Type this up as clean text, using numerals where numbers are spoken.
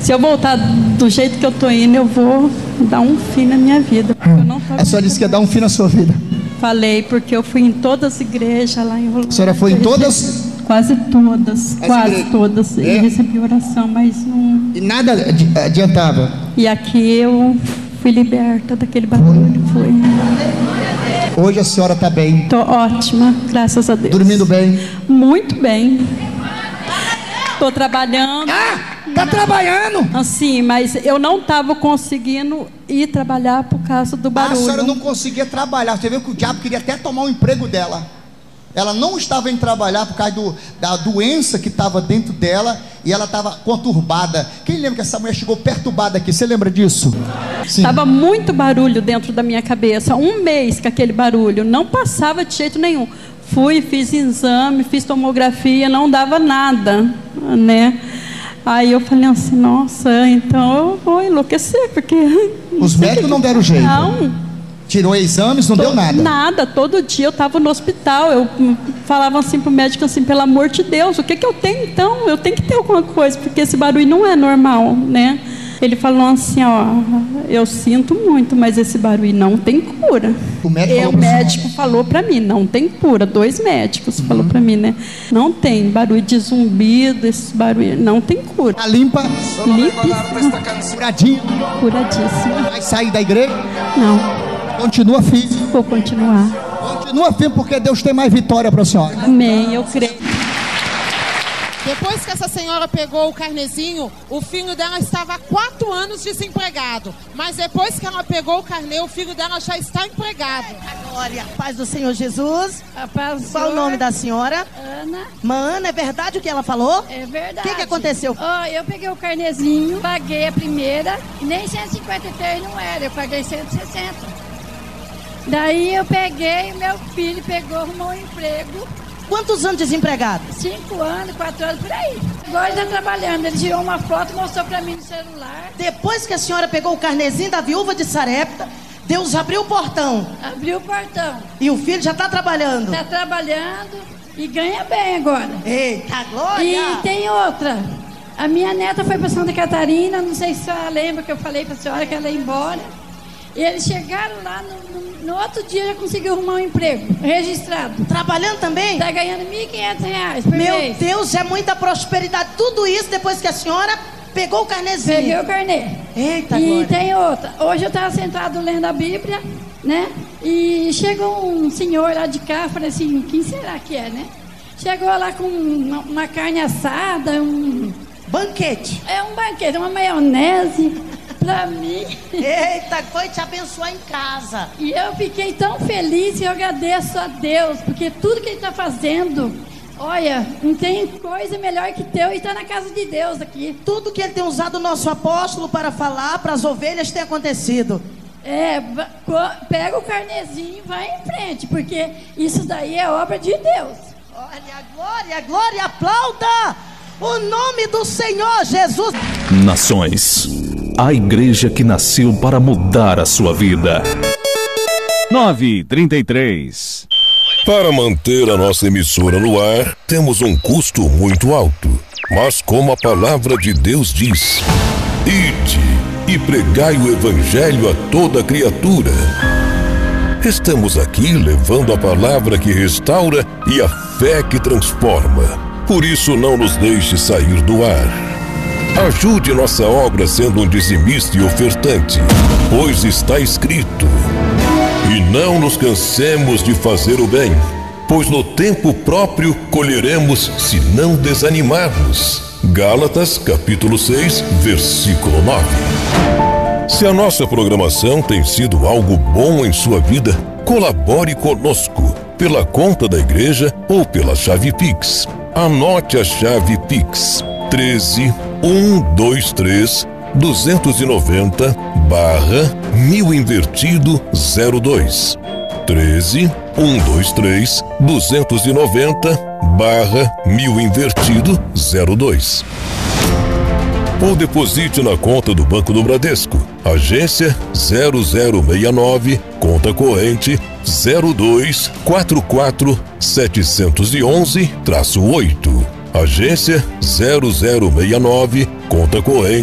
Se eu voltar do jeito que eu tô indo, eu vou dar um fim na minha vida. Eu não tô. A senhora disse que ia dar um fim na sua vida. Falei, porque eu fui em todas as igrejas lá em Rolândia. A senhora foi em todas? Quase todas, todas. E recebi oração, mas não... E nada adiantava? E aqui eu fui liberta daquele barulho, fui. Hoje a senhora está bem? Tô ótima, graças a Deus. Dormindo bem? Muito bem. Tô trabalhando. Tá trabalhando? Assim, mas eu não estava conseguindo ir trabalhar por causa do barulho. A senhora não conseguia trabalhar. Você viu que o diabo queria até tomar o emprego dela. Ela não estava indo trabalhar por causa da doença que estava dentro dela. E ela estava conturbada. Quem lembra que essa mulher chegou perturbada aqui? Você lembra disso? Estava muito barulho dentro da minha cabeça. Um mês com aquele barulho. Não passava de jeito nenhum. Fui, fiz exame, fiz tomografia. Não dava nada, né? Aí eu falei assim, nossa, então eu vou enlouquecer, porque... Os médicos não deram jeito? Não. Tirou exames, não deu nada? Nada, todo dia eu estava no hospital, eu falava assim pro médico assim, pelo amor de Deus, o que eu tenho então? Eu tenho que ter alguma coisa, porque esse barulho não é normal, né? Ele falou assim, ó, eu sinto muito, mas esse barulho não tem cura. O médico falou para mim, não tem cura. 2 médicos falou para mim, né? Não tem barulho de zumbido, esse barulho, não tem cura. Tá limpa? Curadinha? Curadíssima. Vai sair da igreja? Não. Continua firme? Vou continuar. Continua firme, porque Deus tem mais vitória para a senhora. Amém, eu creio. Depois que essa senhora pegou o carnezinho, o filho dela estava há 4 anos desempregado. Mas depois que ela pegou o carnê, o filho dela já está empregado. Glória, paz do Senhor Jesus. A paz do Qual Senhor. o nome da senhora? Ana. Ana, é verdade o que ela falou? É verdade. O que aconteceu? Eu peguei o carnezinho, paguei a primeira, nem 153 não era, eu paguei 160. Daí eu peguei, meu filho pegou, arrumou um emprego. Quantos anos desempregado? 5 anos, 4 anos, por aí. Agora ele está trabalhando, ele tirou uma foto e mostrou para mim no celular. Depois que a senhora pegou o carnezinho da viúva de Sarepta, Deus abriu o portão. Abriu o portão. E o filho já está trabalhando. Está trabalhando e ganha bem agora. Eita, glória! E tem outra. A minha neta foi para Santa Catarina, não sei se a senhora lembra que eu falei para a senhora que ela ia embora. E eles chegaram lá, no outro dia já conseguiu arrumar um emprego, registrado. Trabalhando também? Está ganhando R$1.500 por Meu mês. Deus, é muita prosperidade. Tudo isso depois que a senhora pegou o carnezinho. Peguei o carnê. Eita, e glória. tem outra. Hoje eu estava sentado lendo a Bíblia, né? E chegou um senhor lá de cá, falei assim, quem será que é, né? Chegou lá com uma carne assada, banquete. É um banquete, uma maionese pra mim. Eita, foi te abençoar em casa. E eu fiquei tão feliz e eu agradeço a Deus, porque tudo que Ele está fazendo, olha, não tem coisa melhor que teu e está na casa de Deus aqui. Tudo que Ele tem usado o nosso apóstolo para falar para as ovelhas tem acontecido. Pega o carnezinho e vai em frente, porque isso daí é obra de Deus. Olha, glória, aplauda o nome do Senhor Jesus. Nações, a igreja que nasceu para mudar a sua vida. 9h33. Para manter a nossa emissora no ar, temos um custo muito alto. Mas como a palavra de Deus diz, ide e pregai o evangelho a toda criatura. Estamos aqui levando a palavra que restaura e a fé que transforma. Por isso não nos deixe sair do ar. Ajude nossa obra sendo um dizimista e ofertante, pois está escrito: e não nos cansemos de fazer o bem, pois no tempo próprio colheremos se não desanimarmos. Gálatas capítulo 6, versículo 9. Se a nossa programação tem sido algo bom em sua vida, colabore conosco pela conta da igreja ou pela chave Pix. Anote a chave Pix: 13.123.290/1000 invertido 02. 13.123.290/1000 invertido 02. Ou deposite na conta do Banco do Bradesco, agência 0069, conta corrente 0244711-8. Agência 0069, conta corrente